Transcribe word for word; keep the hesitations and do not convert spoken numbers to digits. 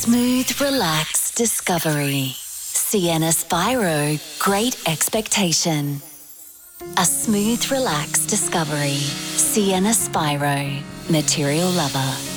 Smooth, relaxed discovery. Sienna Spyro, great expectation. A smooth, relaxed discovery. Sienna Spyro, material lover.